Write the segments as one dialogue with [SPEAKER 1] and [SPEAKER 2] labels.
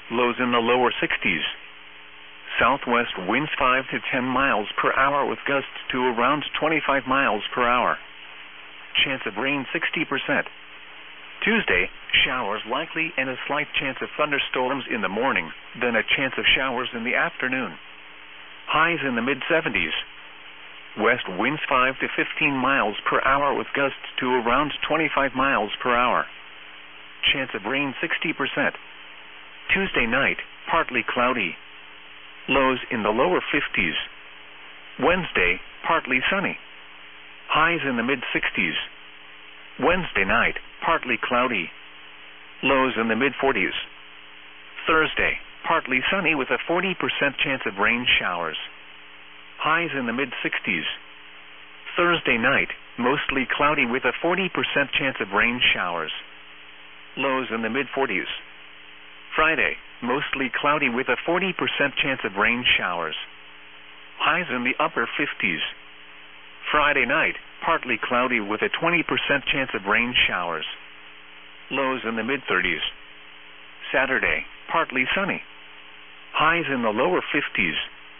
[SPEAKER 1] lows in the lower 60s. Southwest winds 5 to 10 miles per hour with gusts to around 25 miles per hour. Chance of rain 60%. Tuesday, showers likely and a slight chance of thunderstorms in the morning, then a chance of showers in the afternoon. Highs in the mid-70s. West winds 5 to 15 miles per hour with gusts to around 25 miles per hour. Chance of rain 60%. Tuesday night, partly cloudy. Lows in the lower 50s. Wednesday, partly sunny. Highs in the mid-60s. Wednesday night, partly cloudy. Lows in the mid-40s. Thursday, partly sunny with a 40% chance of rain showers. Highs in the mid-60s. Thursday night, mostly cloudy with a 40% chance of rain showers. Lows in the mid-40s. Friday, mostly cloudy with a 40% chance of rain showers. Highs in the upper 50s. Friday night, partly cloudy with a 20% chance of rain showers. Lows in the mid-30s. Saturday, partly sunny. Highs in the lower 50s.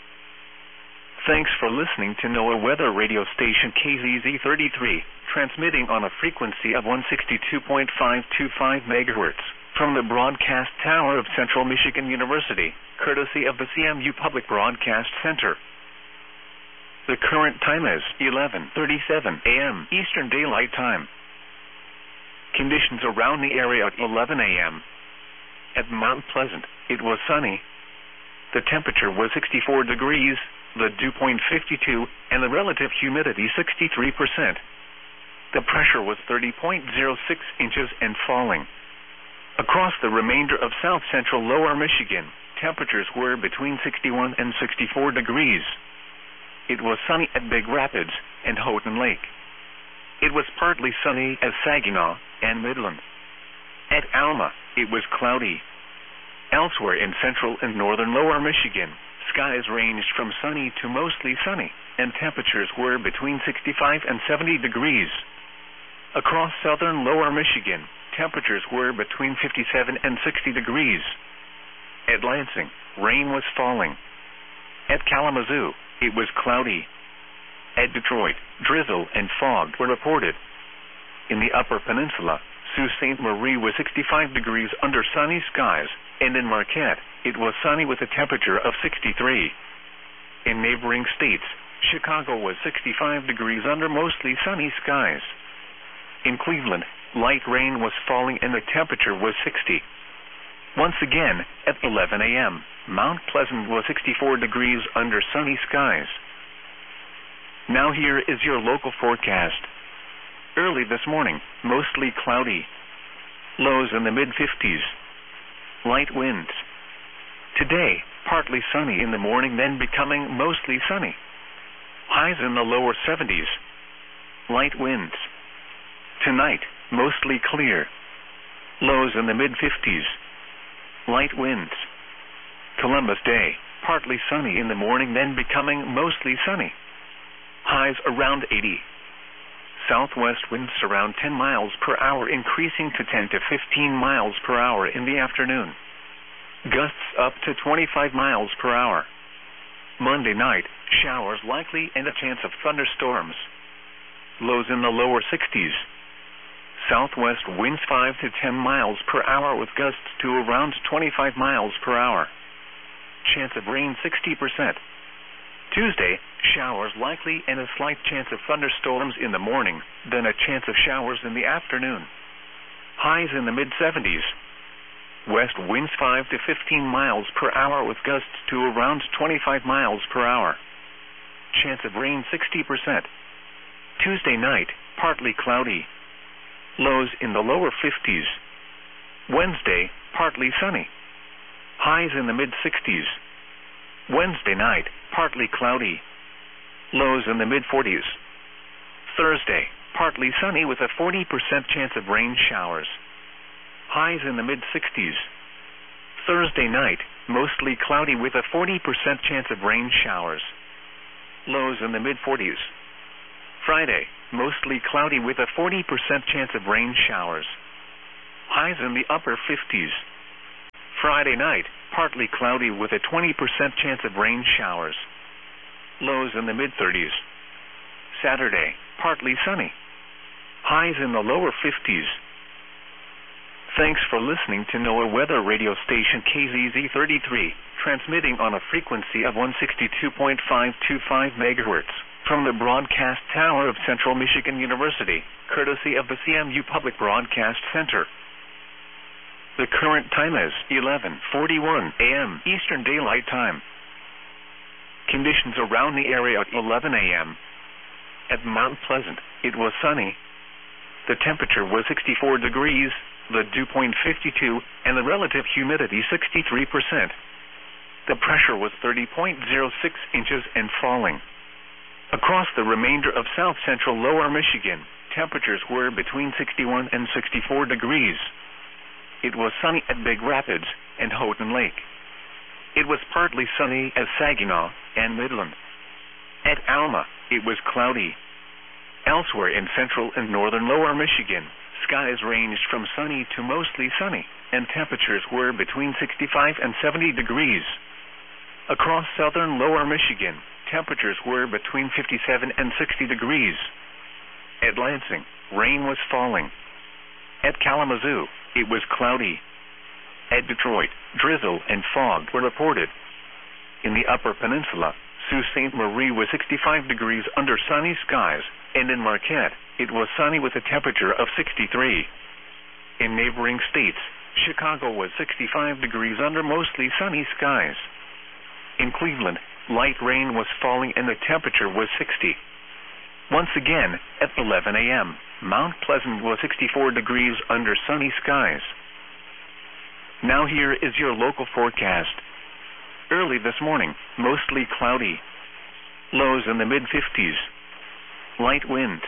[SPEAKER 1] Thanks for listening to NOAA Weather Radio Station KZZ33, transmitting on a frequency of 162.525 MHz from the broadcast tower of Central Michigan University, courtesy of the CMU Public Broadcast Center. The current time is 11:37 a.m. Eastern Daylight Time. Conditions around the area at 11 a.m. At Mount Pleasant, it was sunny. The temperature was 64 degrees, the dew point 52, and the relative humidity 63%. The pressure was 30.06 inches and falling. Across the remainder of south-central lower Michigan, temperatures were between 61 and 64 degrees. It was sunny at Big Rapids and Houghton Lake. It was partly sunny at Saginaw and Midland. At Alma, it was cloudy. Elsewhere in central and northern lower Michigan, skies ranged from sunny to mostly sunny, and temperatures were between 65 and 70 degrees. Across southern lower Michigan, temperatures were between 57 and 60 degrees. At Lansing, rain was falling. At Kalamazoo, it was cloudy. At Detroit, drizzle and fog were reported. In the Upper Peninsula, Sault Ste. Marie was 65 degrees under sunny skies, and in Marquette, it was sunny with a temperature of 63. In neighboring states, Chicago was 65 degrees under mostly sunny skies. In Cleveland, light rain was falling and the temperature was 60. Once again, at 11 a.m., Mount Pleasant was 64 degrees under sunny skies. Now here is your local forecast. Early this morning, mostly cloudy. Lows in the mid-50s. Light winds. Today, partly sunny in the morning, then becoming mostly sunny. Highs in the lower 70s. Light winds. Tonight, mostly clear. Lows in the mid-50s. Light winds. Columbus Day, partly sunny in the morning, then becoming mostly sunny. Highs around 80. Southwest winds around 10 miles per hour, increasing to 10 to 15 miles per hour in the afternoon. Gusts up to 25 miles per hour. Monday night, showers likely and a chance of thunderstorms. Lows in the lower 60s. Southwest winds 5 to 10 miles per hour with gusts to around 25 miles per hour. Chance of rain 60%. Tuesday, showers likely and a slight chance of thunderstorms in the morning, then a chance of showers in the afternoon. Highs in the mid-70s. West winds 5 to 15 miles per hour with gusts to around 25 miles per hour. Chance of rain 60%. Tuesday night, partly cloudy. Lows in the lower 50s. Wednesday, partly sunny. Highs in the mid-60s. Wednesday night, partly cloudy. Lows in the mid-40s. Thursday, partly sunny with a 40% chance of rain showers. Highs in the mid-60s. Thursday night, mostly cloudy with a 40% chance of rain showers. Lows in the mid-40s. Friday, mostly cloudy with a 40% chance of rain showers. Highs in the upper 50s. Friday night, partly cloudy with a 20% chance of rain showers. Lows in the mid-30s. Saturday, partly sunny. Highs in the lower 50s. Thanks for listening to NOAA Weather Radio Station KZZ33, transmitting on a frequency of 162.525 MHz from the broadcast tower of Central Michigan University, courtesy of the CMU Public Broadcast Center. The current time is 11:41 a.m. Eastern Daylight Time. Conditions around the area at 11 a.m. At Mount Pleasant, it was sunny. The temperature was 64 degrees, the dew point 52, and the relative humidity 63%. The pressure was 30.06 inches and falling. Across the remainder of south-central lower Michigan, temperatures were between 61 and 64 degrees. It was sunny at Big Rapids and Houghton Lake. It was partly sunny at Saginaw and Midland. At Alma, it was cloudy. Elsewhere in central and northern lower Michigan, skies ranged from sunny to mostly sunny, and temperatures were between 65 and 70 degrees. Across southern lower Michigan, temperatures were between 57 and 60 degrees. At Lansing, rain was falling. At Kalamazoo, it was cloudy. At Detroit, drizzle and fog were reported. In the Upper Peninsula, Sault Ste. Marie was 65 degrees under sunny skies, and in Marquette, it was sunny with a temperature of 63. In neighboring states, Chicago was 65 degrees under mostly sunny skies. In Cleveland, light rain was falling and the temperature was 60. Once again, at 11 a.m., Mount Pleasant was 64 degrees under sunny skies. Now here is your local forecast. Early this morning, mostly cloudy. Lows in the mid-50s. Light winds.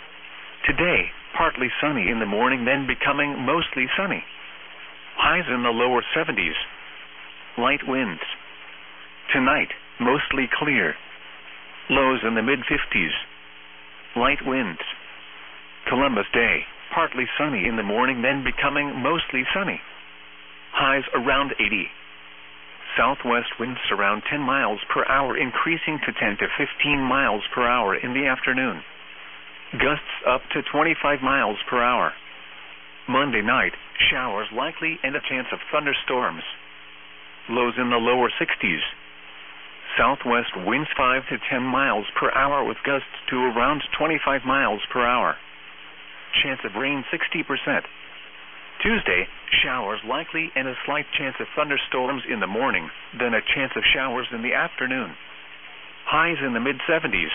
[SPEAKER 1] Today, partly sunny in the morning, then becoming mostly sunny. Highs in the lower 70s. Light winds. Tonight, mostly clear. Lows in the mid-50s. Light winds. Columbus Day, partly sunny in the morning, then becoming mostly sunny. Highs around 80. Southwest winds around 10 miles per hour, increasing to 10 to 15 miles per hour in the afternoon. Gusts up to 25 miles per hour. Monday night, showers likely and a chance of thunderstorms. Lows in the lower 60s. Southwest winds 5 to 10 miles per hour with gusts to around 25 miles per hour. Chance of rain 60%. Tuesday, showers likely and a slight chance of thunderstorms in the morning, then a chance of showers in the afternoon. Highs in the mid-70s.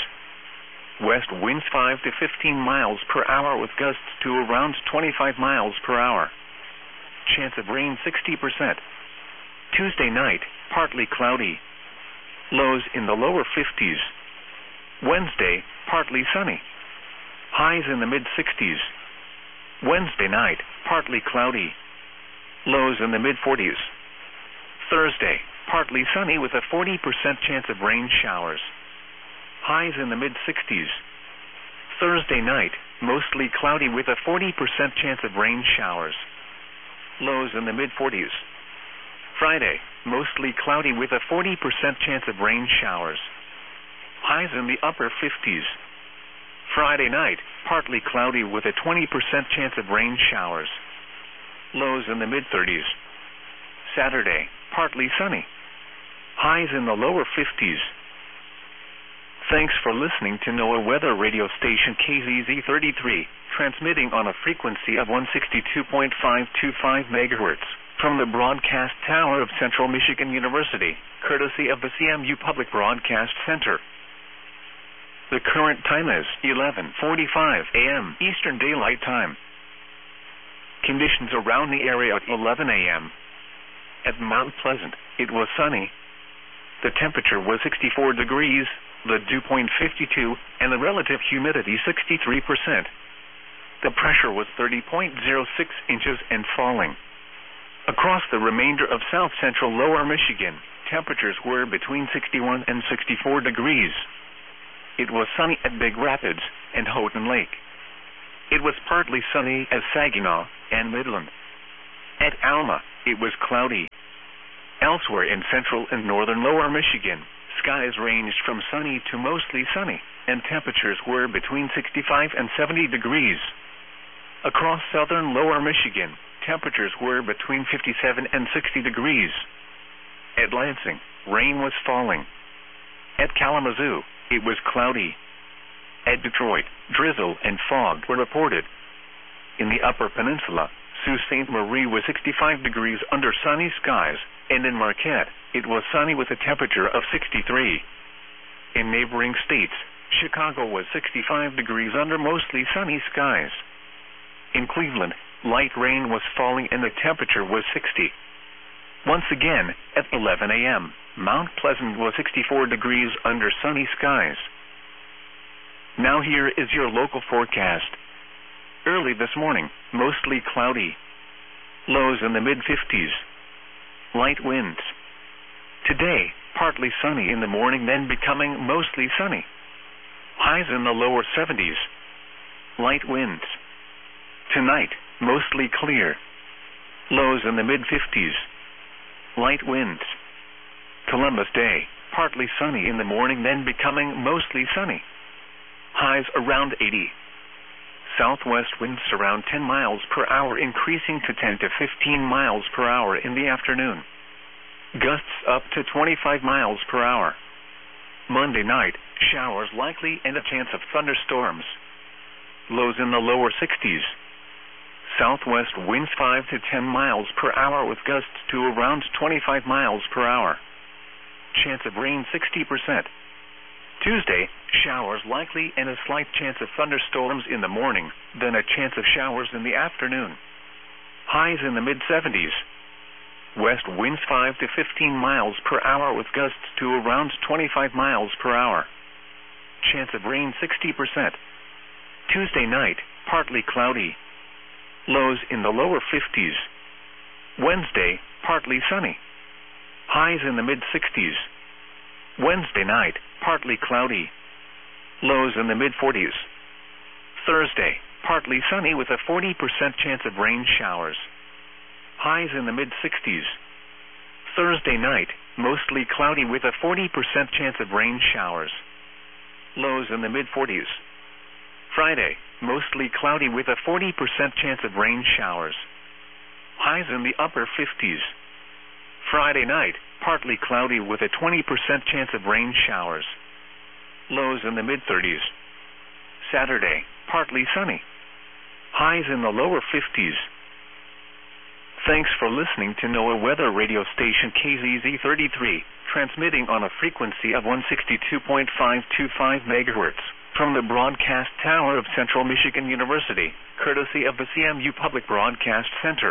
[SPEAKER 1] West winds 5 to 15 miles per hour with gusts to around 25 miles per hour. Chance of rain 60%. Tuesday night, partly cloudy. Lows in the lower 50s. Wednesday, partly sunny. Highs in the mid-60s. Wednesday night, partly cloudy. Lows in the mid-40s. Thursday, partly sunny with a 40% chance of rain showers. Highs in the mid-60s. Thursday night, mostly cloudy with a 40% chance of rain showers. Lows in the mid-40s. Friday, mostly cloudy with a 40% chance of rain showers. Highs in the upper 50s. Friday night, partly cloudy with a 20% chance of rain showers. Lows in the mid-30s. Saturday, partly sunny. Highs in the lower 50s. Thanks for listening to NOAA Weather Radio Station KZZ33, transmitting on a frequency of 162.525 MHz from the broadcast tower of Central Michigan University, courtesy of the CMU Public Broadcast Center. The current time is 11:45 a.m. Eastern Daylight Time. Conditions around the area at 11 a.m. At Mount Pleasant, it was sunny. The temperature was 64 degrees, the dew point 52, and the relative humidity 63%. The pressure was 30.06 inches and falling. Across the remainder of south-central lower Michigan, temperatures were between 61 and 64 degrees. It was sunny at Big Rapids and Houghton Lake. It was partly sunny at Saginaw and Midland. At Alma, it was cloudy. Elsewhere in central and northern lower Michigan, skies ranged from sunny to mostly sunny, and temperatures were between 65 and 70 degrees. Across southern lower Michigan, temperatures were between 57 and 60 degrees. At Lansing, rain was falling. At Kalamazoo, it was cloudy. At Detroit, drizzle and fog were reported. In the Upper Peninsula, Sault Ste. Marie was 65 degrees under sunny skies, and in Marquette, it was sunny with a temperature of 63. In neighboring states, Chicago was 65 degrees under mostly sunny skies. In Cleveland, light rain was falling and the temperature was 60. Once again, at 11 a.m., Mount Pleasant was 64 degrees under sunny skies. Now here is your local forecast. Early this morning, mostly cloudy. Lows in the mid-50s. Light winds. Today, partly sunny in the morning, then becoming mostly sunny. Highs in the lower 70s. Light winds. Tonight, mostly clear. Lows in the mid-50s. Light winds. Columbus Day, partly sunny in the morning, then becoming mostly sunny. Highs around 80. Southwest winds around 10 miles per hour, increasing to 10 to 15 miles per hour in the afternoon. Gusts up to 25 miles per hour. Monday night, showers likely and a chance of thunderstorms. Lows in the lower 60s. Southwest winds 5 to 10 miles per hour with gusts to around 25 miles per hour. Chance of rain 60%. Tuesday, showers likely and a slight chance of thunderstorms in the morning, then a chance of showers in the afternoon. Highs in the mid-70s. West winds 5 to 15 miles per hour with gusts to around 25 miles per hour. Chance of rain 60%. Tuesday night, partly cloudy. Lows in the lower 50s. Wednesday, partly sunny. Highs in the mid-60s. Wednesday night, partly cloudy. Lows in the mid-40s. Thursday, partly sunny with a 40% chance of rain showers. Highs in the mid-60s. Thursday night, mostly cloudy with a 40% chance of rain showers. Lows in the mid-40s. Friday, mostly cloudy with a 40% chance of rain showers. Highs in the upper 50s. Friday night, partly cloudy with a 20% chance of rain showers. Lows in the mid-30s. Saturday, partly sunny. Highs in the lower 50s. Thanks for listening to NOAA Weather Radio Station KZZ33, transmitting on a frequency of 162.525 MHz from the broadcast tower of Central Michigan University, courtesy of the CMU Public Broadcast Center.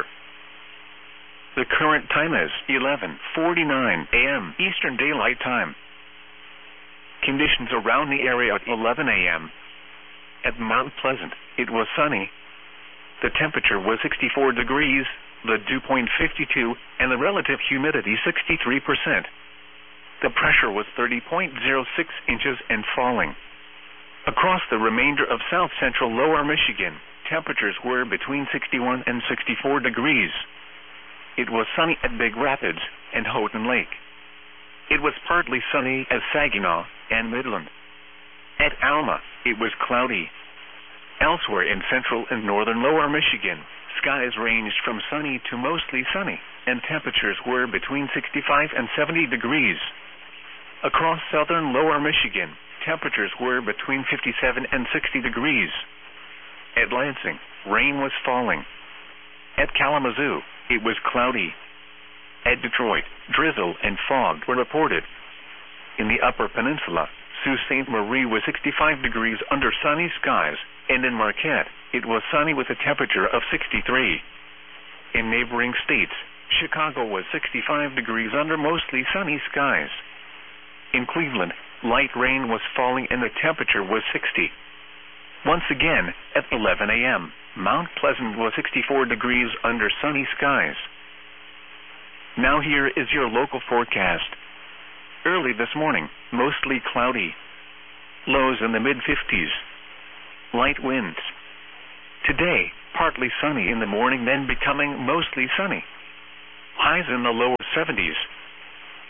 [SPEAKER 1] The current time is 11:49 a.m. Eastern Daylight Time. Conditions around the area at 11 a.m. At Mount Pleasant, it was sunny. The temperature was 64 degrees, the dew point 52, and the relative humidity 63%. The pressure was 30.06 inches and falling. Across the remainder of south central lower Michigan, temperatures were between 61 and 64 degrees. It was sunny at Big Rapids and Houghton Lake. It was partly sunny at Saginaw and Midland. At Alma, it was cloudy. Elsewhere in central and northern lower Michigan, skies ranged from sunny to mostly sunny, and temperatures were between 65 and 70 degrees. Across southern lower Michigan, temperatures were between 57 and 60 degrees. At Lansing, rain was falling. At Kalamazoo, it was cloudy. At Detroit, drizzle and fog were reported. In the Upper Peninsula, Sault Ste. Marie was 65 degrees under sunny skies, and in Marquette, it was sunny with a temperature of 63. In neighboring states, Chicago was 65 degrees under mostly sunny skies. In Cleveland, light rain was falling and the temperature was 60. Once again, at 11 a.m., Mount Pleasant was 64 degrees under sunny skies. Now here is your local forecast. Early this morning, mostly cloudy. Lows in the mid-50s. Light winds. Today, partly sunny in the morning, then becoming mostly sunny. Highs in the lower 70s.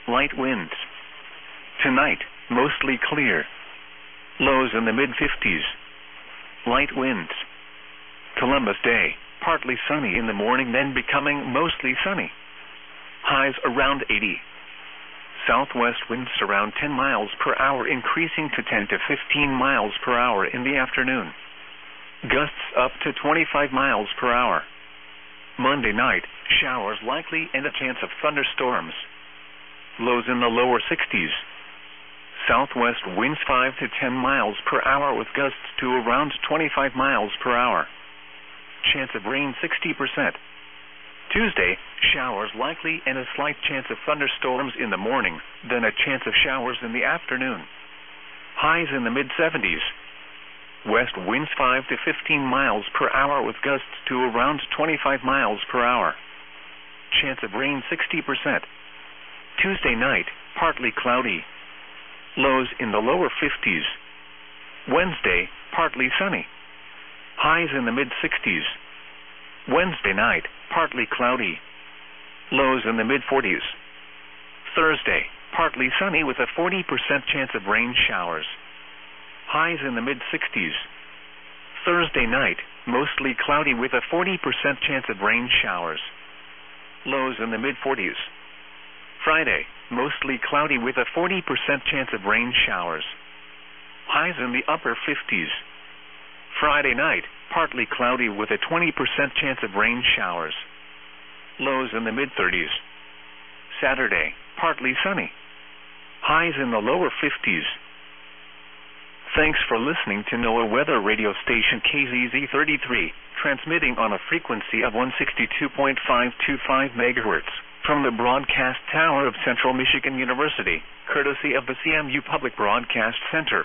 [SPEAKER 1] light winds. Tonight, mostly clear. Lows in the mid-50s. Light winds. Columbus Day, partly sunny in the morning, then becoming mostly sunny. Highs around 80. Southwest winds around 10 miles per hour, increasing to 10 to 15 miles per hour in the afternoon. Gusts up to 25 miles per hour. Monday night, showers likely and a chance of thunderstorms. Lows in the lower 60s. Southwest winds 5 to 10 miles per hour with gusts to around 25 miles per hour. Chance of rain 60%. Tuesday, showers likely and a slight chance of thunderstorms in the morning, then a chance of showers in the afternoon. Highs in the mid-70s. West winds 5 to 15 miles per hour with gusts to around 25 miles per hour. Chance of rain 60%. Tuesday night, partly cloudy. Lows in the lower 50s. Wednesday, partly sunny. Highs in the mid-60s. Wednesday night, partly cloudy. Lows in the mid-40s. Thursday, partly sunny with a 40% chance of rain showers. Highs in the mid-60s. Thursday night, mostly cloudy with a 40% chance of rain showers. Lows in the mid-40s. Friday, mostly cloudy with a 40% chance of rain showers. Highs in the upper 50s. Friday night, partly cloudy with a 20% chance of rain showers. Lows in the mid-30s. Saturday, partly sunny. Highs in the lower 50s. Thanks for listening to NOAA Weather Radio Station KZZ33, transmitting on a frequency of 162.525 MHz from the broadcast tower of Central Michigan University, courtesy of the CMU Public Broadcast Center.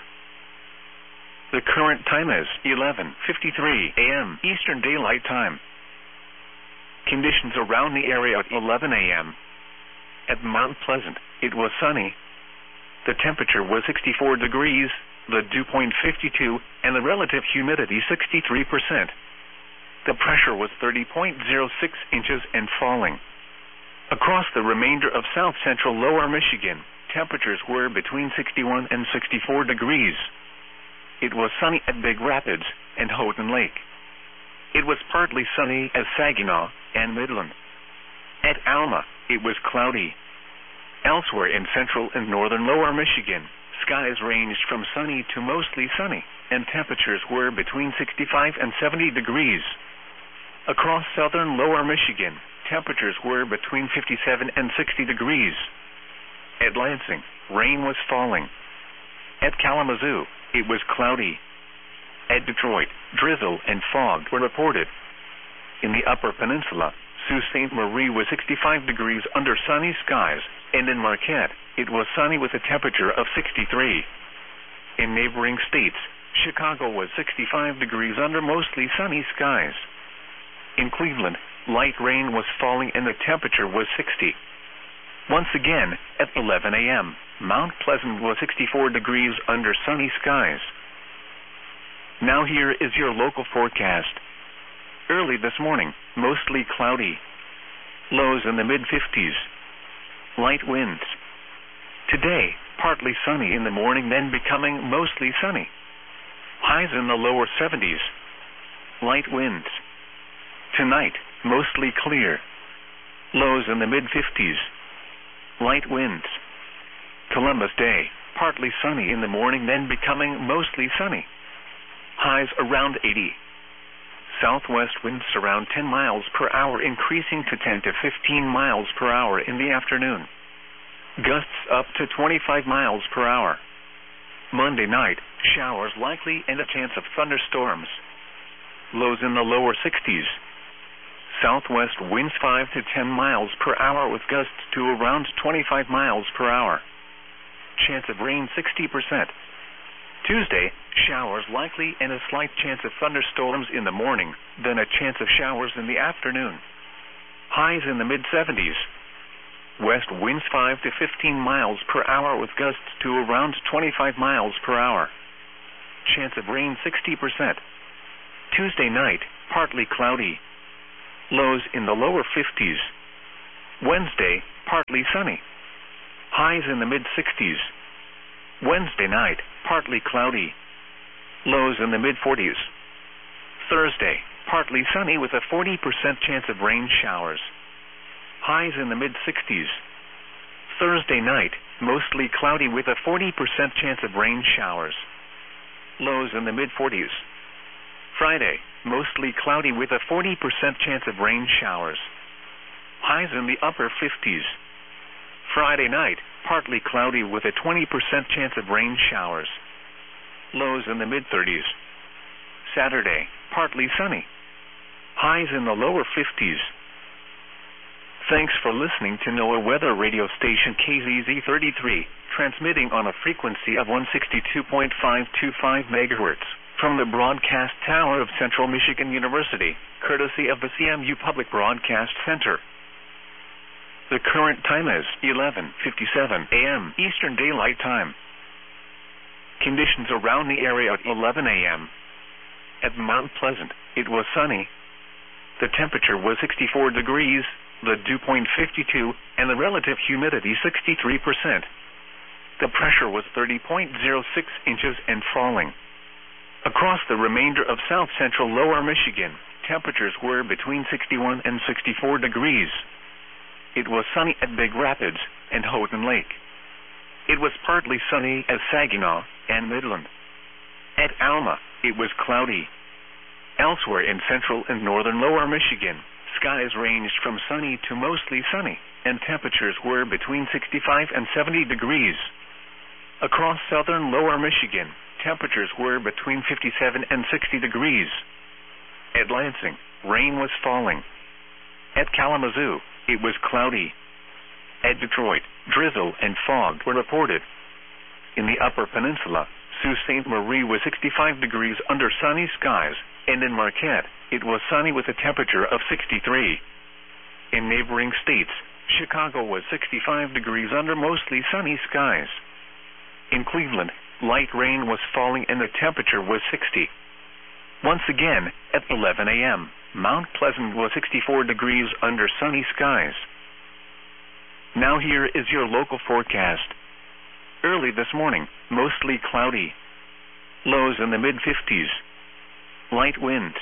[SPEAKER 1] The current time is 11:53 a.m. Eastern Daylight Time. Conditions around the area at 11 a.m. At Mount Pleasant, it was sunny. The temperature was 64 degrees, the dew point 52, and the relative humidity 63%. The pressure was 30.06 inches and falling. Across the remainder of south-central lower Michigan, temperatures were between 61 and 64 degrees. It was sunny at Big Rapids and Houghton Lake. It was partly sunny at Saginaw and Midland. At Alma, it was cloudy. Elsewhere in central and northern lower Michigan, skies ranged from sunny to mostly sunny, and temperatures were between 65 and 70 degrees. Across southern lower Michigan, temperatures were between 57 and 60 degrees. At Lansing, rain was falling. At Kalamazoo, it was cloudy. At Detroit, drizzle and fog were reported. In the Upper Peninsula, Sault Ste. Marie was 65 degrees under sunny skies, and in Marquette, it was sunny with a temperature of 63. In neighboring states, Chicago was 65 degrees under mostly sunny skies. In Cleveland, light rain was falling and the temperature was 60. Once again, at 11 a.m., Mount Pleasant was 64 degrees under sunny skies. Now here is your local forecast. Early this morning, mostly cloudy. Lows in the mid-50s. Light winds. Today, partly sunny in the morning, then becoming mostly sunny. Highs in the lower 70s. Light winds. Tonight, mostly clear. Lows in the mid-50s. Light winds. Columbus Day, partly sunny in the morning, then becoming mostly sunny. Highs around 80. Southwest winds around 10 miles per hour, increasing to 10 to 15 miles per hour in the afternoon. Gusts up to 25 miles per hour. Monday night, showers likely and a chance of thunderstorms. Lows in the lower 60s. Southwest winds 5 to 10 miles per hour with gusts to around 25 miles per hour. Chance of rain 60%. Tuesday, showers likely and a slight chance of thunderstorms in the morning, then a chance of showers in the afternoon. Highs in the mid-70s. West winds 5 to 15 miles per hour with gusts to around 25 miles per hour. Chance of rain 60%. Tuesday night, partly cloudy. Lows in the lower 50s. Wednesday, partly sunny. Highs in the mid-60s. Wednesday night, partly cloudy. Lows in the mid-40s. Thursday, partly sunny with a 40% chance of rain showers. Highs in the mid-60s. Thursday night, mostly cloudy with a 40% chance of rain showers. Lows in the mid-40s. Friday, mostly cloudy with a 40% chance of rain showers. Highs in the upper 50s. Friday night, partly cloudy with a 20% chance of rain showers. Lows in the mid-30s. Saturday, partly sunny. Highs in the lower 50s. Thanks for listening to NOAA Weather Radio Station KZZ33, transmitting on a frequency of 162.525 MHz from the broadcast tower of Central Michigan University, courtesy of the CMU Public Broadcast Center. The current time is 11:57 a.m. Eastern Daylight Time. Conditions around the area at 11 a.m. At Mount Pleasant, it was sunny. The temperature was 64 degrees, the dew point 52, and the relative humidity 63%. The pressure was 30.06 inches and falling. Across the remainder of south central lower Michigan, temperatures were between 61 and 64 degrees. It was sunny at Big Rapids and Houghton Lake. It was partly sunny at Saginaw and Midland. At Alma, it was cloudy. Elsewhere in central and northern lower Michigan, skies ranged from sunny to mostly sunny, and temperatures were between 65 and 70 degrees. Across southern lower Michigan, temperatures were between 57 and 60 degrees. At Lansing, rain was falling. At Kalamazoo, it was cloudy. At Detroit, drizzle and fog were reported. In the Upper Peninsula, Sault Ste. Marie was 65 degrees under sunny skies, and in Marquette, it was sunny with a temperature of 63. In neighboring states, Chicago was 65 degrees under mostly sunny skies. In Cleveland, light rain was falling and the temperature was 60. Once again, at 11 a.m., Mount Pleasant was 64 degrees under sunny skies. Now here is your local forecast. Early this morning, mostly cloudy. Lows in the mid-50s. Light winds.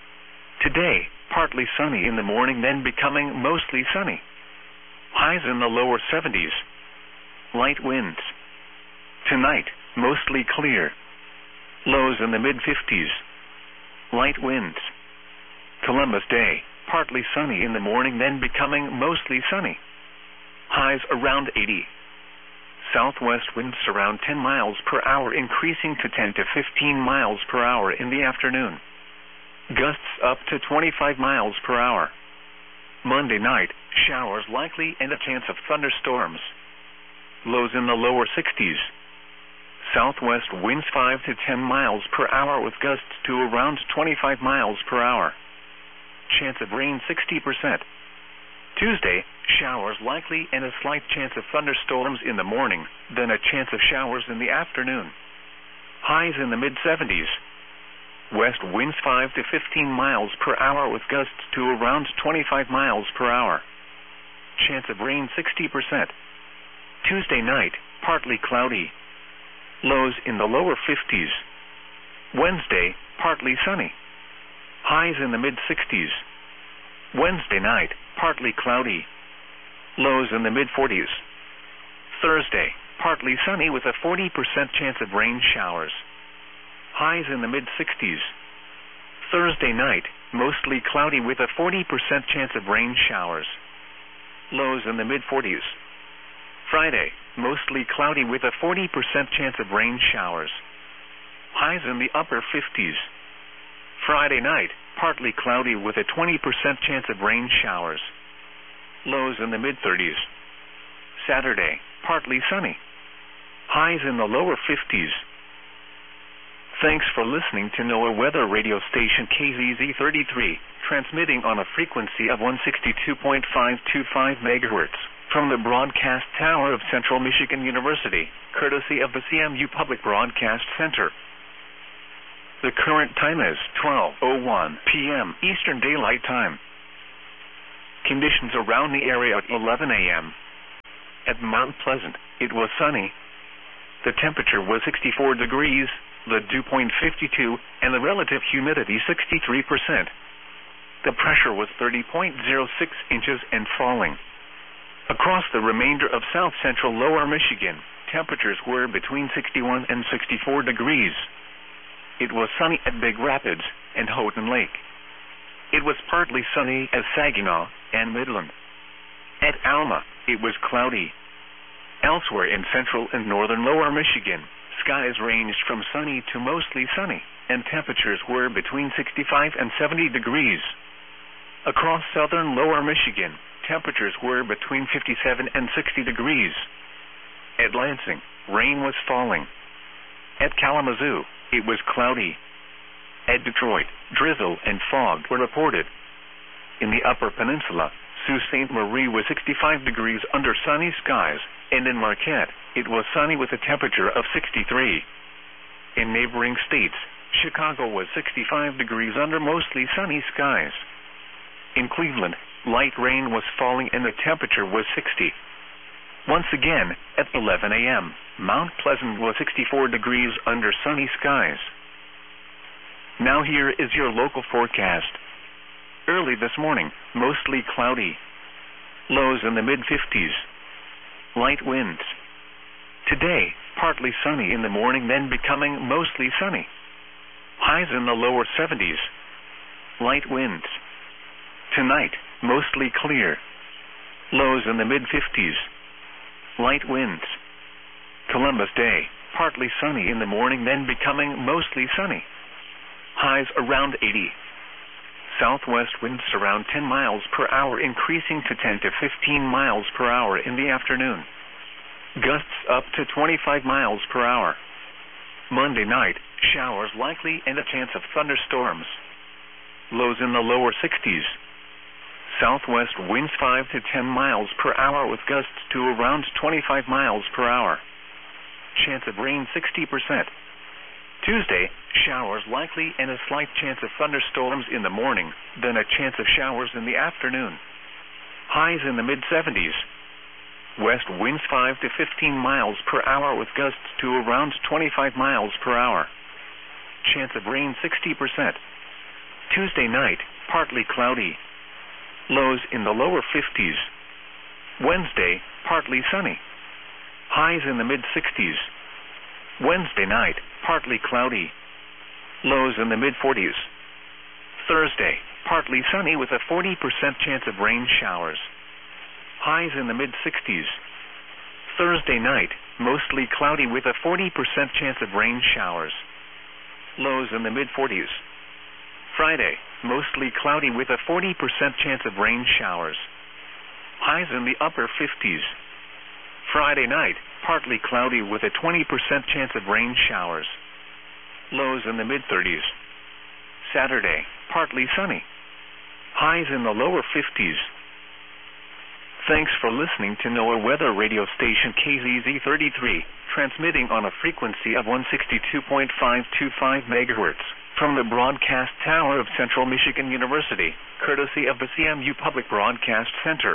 [SPEAKER 1] Today, partly sunny in the morning, then becoming mostly sunny. Highs in the lower 70s. Light winds. Tonight, mostly clear. Lows in the mid-50s. Light winds. Columbus Day, partly sunny in the morning, then becoming mostly sunny. Highs around 80. Southwest winds around 10 miles per hour, increasing to 10 to 15 miles per hour in the afternoon. Gusts up to 25 miles per hour. Monday night, showers likely and a chance of thunderstorms. Lows in the lower 60s. Southwest winds 5 to 10 miles per hour with gusts to around 25 miles per hour. Chance of rain 60%. Tuesday, showers likely and a slight chance of thunderstorms in the morning, then a chance of showers in the afternoon. Highs in the mid-70s. West winds 5 to 15 miles per hour with gusts to around 25 miles per hour. Chance of rain 60%. Tuesday night, partly cloudy. Lows in the lower 50s. Wednesday, partly sunny. Highs in the mid-60s. Wednesday night, partly cloudy. Lows in the mid-40s. Thursday, partly sunny with a 40% chance of rain showers. Highs in the mid-60s. Thursday night, mostly cloudy with a 40% chance of rain showers. Lows in the mid-40s. Friday, mostly cloudy with a 40% chance of rain showers. Highs in the upper 50s. Friday night, partly cloudy with a 20% chance of rain showers. Lows in the mid-30s. Saturday, partly sunny. Highs in the lower 50s. Thanks for listening to NOAA Weather Radio Station KZZ33, transmitting on a frequency of 162.525 MHz from the broadcast tower of Central Michigan University, courtesy of the CMU Public Broadcast Center. The current time is 12:01 p.m. Eastern Daylight Time. Conditions around the area at 11 a.m. At Mount Pleasant, it was sunny. The temperature was 64 degrees, the dew point 52, and the relative humidity 63%. The pressure was 30.06 inches and falling. Across the remainder of south-central lower Michigan, temperatures were between 61 and 64 degrees. It was sunny at Big Rapids and Houghton Lake. It was partly sunny at Saginaw and Midland. At Alma, it was cloudy. Elsewhere in central and northern lower Michigan, skies ranged from sunny to mostly sunny, and temperatures were between 65 and 70 degrees. Across southern lower Michigan, temperatures were between 57 and 60 degrees. At Lansing, rain was falling. At Kalamazoo, it was cloudy. At Detroit, drizzle and fog were reported. In the Upper Peninsula, Sault Ste. Marie was 65 degrees under sunny skies, and in Marquette, it was sunny with a temperature of 63. In neighboring states, Chicago was 65 degrees under mostly sunny skies. In Cleveland, light rain was falling and the temperature was 60. Once again, at 11 a.m., Mount Pleasant was 64 degrees under sunny skies. Now here is your local forecast. Early this morning, mostly cloudy. Lows in the mid-50s. Light winds. Today, partly sunny in the morning, then becoming mostly sunny. Highs in the lower 70s. Light winds. Tonight, mostly clear. Lows in the mid-50s. Light winds. Columbus Day, partly sunny in the morning, then becoming mostly sunny. Highs around 80. Southwest winds around 10 miles per hour, increasing to 10 to 15 miles per hour in the afternoon. Gusts up to 25 miles per hour. Monday night, showers likely and a chance of thunderstorms. Lows in the lower 60s. Southwest winds 5 to 10 miles per hour with gusts to around 25 miles per hour. Chance of rain 60%. Tuesday, showers likely and a slight chance of thunderstorms in the morning, then a chance of showers in the afternoon. Highs in the mid-70s. West winds 5 to 15 miles per hour with gusts to around 25 miles per hour. Chance of rain 60%. Tuesday night, partly cloudy. Lows in the lower 50s. Wednesday, partly sunny. Highs in the mid-60s. Wednesday night, partly cloudy. Lows in the mid-40s. Thursday, partly sunny with a 40% chance of rain showers. Highs in the mid-60s. Thursday night, mostly cloudy with a 40% chance of rain showers. Lows in the mid-40s. Friday, mostly cloudy with a 40% chance of rain showers. Highs in the upper 50s. Friday night, partly cloudy with a 20% chance of rain showers. Lows in the mid-30s. Saturday, partly sunny. Highs in the lower 50s. Thanks for listening to NOAA Weather Radio Station KZZ33, transmitting on a frequency of 162.525 MHz from the broadcast tower of Central Michigan University, courtesy of the CMU Public Broadcast Center.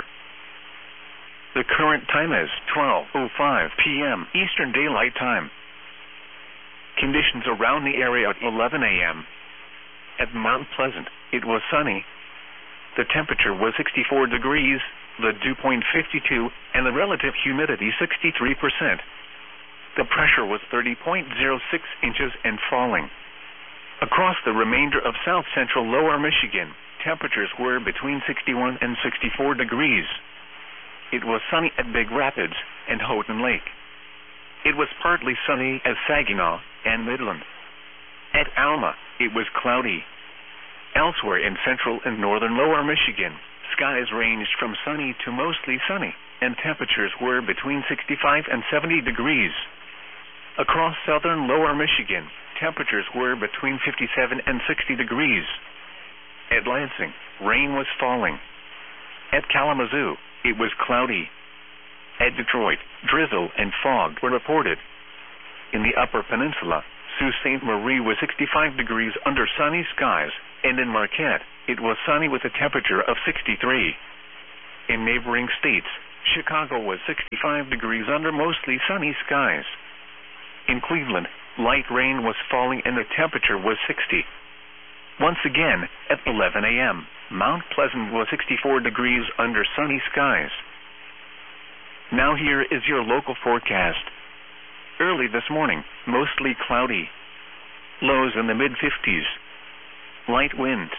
[SPEAKER 1] The current time is 12:05 p.m. Eastern Daylight Time. Conditions around the area at 11 a.m. At Mount Pleasant, it was sunny. The temperature was 64 degrees, the dew point 52, and the relative humidity 63%. The pressure was 30.06 inches and falling. Across the remainder of south-central lower Michigan, temperatures were between 61 and 64 degrees. It was sunny at Big Rapids and Houghton Lake. It was partly sunny at Saginaw and Midland. At Alma, it was cloudy. Elsewhere in central and northern lower Michigan, skies ranged from sunny to mostly sunny, and temperatures were between 65 and 70 degrees. Across southern lower Michigan, temperatures were between 57 and 60 degrees. At Lansing, rain was falling. At Kalamazoo, it was cloudy. At Detroit, drizzle and fog were reported. In the Upper Peninsula, Sault Ste. Marie was 65 degrees under sunny skies, and in Marquette, it was sunny with a temperature of 63. In neighboring states, Chicago was 65 degrees under mostly sunny skies. In Cleveland, light rain was falling and the temperature was 60. Once again, at 11 a.m., Mount Pleasant was 64 degrees under sunny skies. Now here is your local forecast. Early this morning, mostly cloudy. Lows in the mid-50s. Light winds.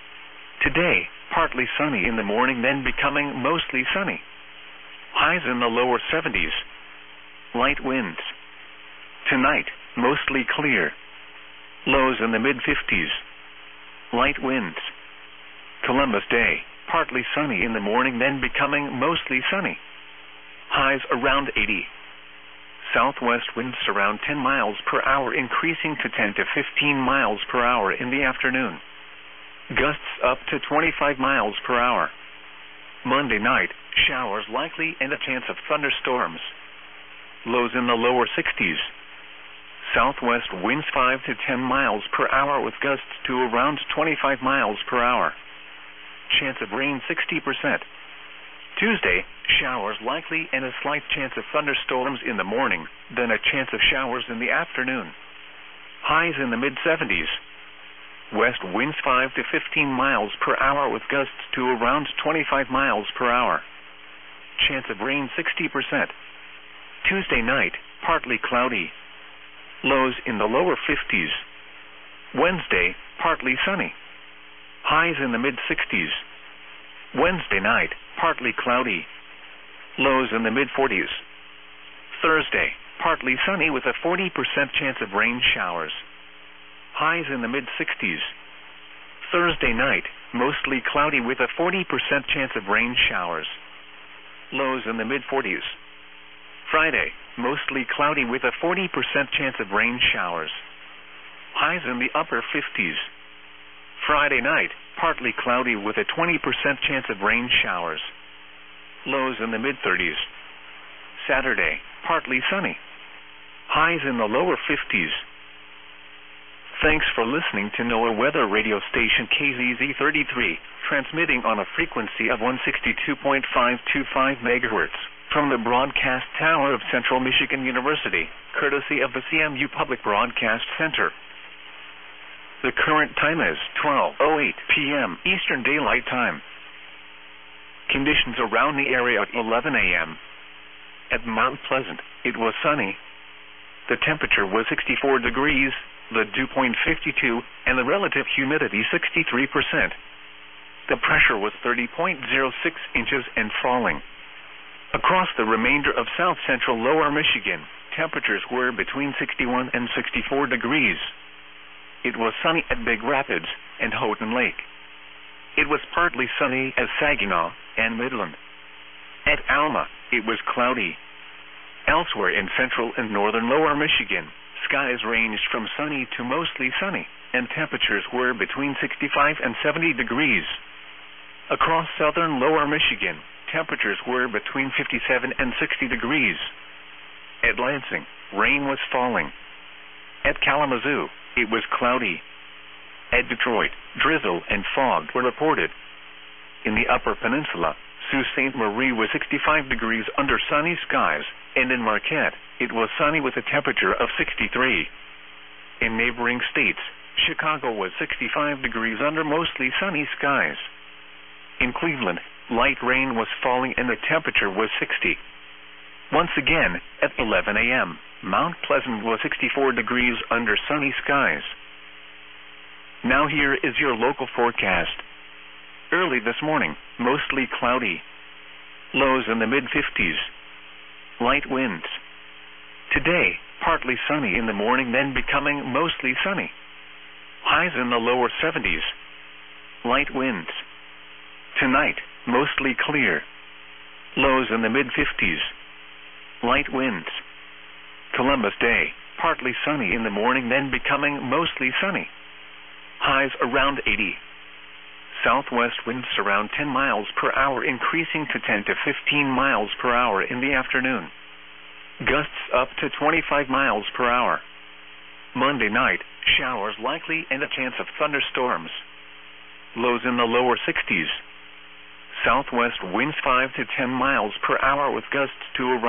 [SPEAKER 1] Today, partly sunny in the morning, then becoming mostly sunny. Highs in the lower 70s. Light winds. Tonight, mostly clear. Lows in the mid-50s. Light winds. Columbus Day, partly sunny in the morning, then becoming mostly sunny. Highs around 80. Southwest winds around 10 miles per hour, increasing to 10 to 15 miles per hour in the afternoon. Gusts up to 25 miles per hour. Monday night, showers likely and a chance of thunderstorms. Lows in the lower 60s. Southwest winds 5 to 10 miles per hour with gusts to around 25 miles per hour. Chance of rain 60%. Tuesday, showers likely and a slight chance of thunderstorms in the morning, then a chance of showers in the afternoon. Highs in the mid-70s. West winds 5 to 15 miles per hour with gusts to around 25 miles per hour. Chance of rain 60%. Tuesday night, partly cloudy. Lows in the lower 50s. Wednesday, partly sunny. Highs in the mid-60s. Wednesday night, partly cloudy. Lows in the mid-40s. Thursday, partly sunny with a 40% chance of rain showers. Highs in the mid-60s. Thursday night, mostly cloudy with a 40% chance of rain showers. Lows in the mid-40s. Friday, mostly cloudy with a 40% chance of rain showers. Highs in the upper 50s. Friday night, partly cloudy with a 20% chance of rain showers. Lows in the mid-30s. Saturday, partly sunny. Highs in the lower 50s. Thanks for listening to NOAA Weather Radio Station KZZ33, transmitting on a frequency of 162.525 MHz from the broadcast tower of Central Michigan University, courtesy of the CMU Public Broadcast Center. The current time is 12:08 p.m. Eastern Daylight Time. Conditions around the area at 11 a.m. At Mount Pleasant, it was sunny. The temperature was 64 degrees, the dew point 52, and the relative humidity 63%. The pressure was 30.06 inches and falling. Across the remainder of south-central lower Michigan, temperatures were between 61 and 64 degrees. It was sunny at Big Rapids and Houghton Lake. It was partly sunny at Saginaw and Midland. At Alma, it was cloudy. Elsewhere in central and northern lower Michigan, skies ranged from sunny to mostly sunny, and temperatures were between 65 and 70 degrees. Across southern lower Michigan, temperatures were between 57 and 60 degrees. At Lansing, rain was falling. At Kalamazoo, it was cloudy. At Detroit, drizzle and fog were reported. In the Upper Peninsula, Sault Ste. Marie was 65 degrees under sunny skies, and in Marquette, it was sunny with a temperature of 63. In neighboring states, Chicago was 65 degrees under mostly sunny skies. In Cleveland, light rain was falling and the temperature was 60. Once again, at 11 a.m., Mount Pleasant was 64 degrees under sunny skies. Now here is your local forecast. Early this morning, mostly cloudy. Lows in the mid-50s. Light winds. Today, partly sunny in the morning, then becoming mostly sunny. Highs in the lower 70s. Light winds. Tonight, mostly clear. Lows in the mid-50s. Light winds. Columbus Day, partly sunny in the morning, then becoming mostly sunny. Highs around 80. Southwest winds around 10 miles per hour, increasing to 10 to 15 miles per hour in the afternoon. Gusts up to 25 miles per hour. Monday night, showers likely and a chance of thunderstorms. Lows in the lower 60s. Southwest winds 5 to 10 miles per hour with gusts to around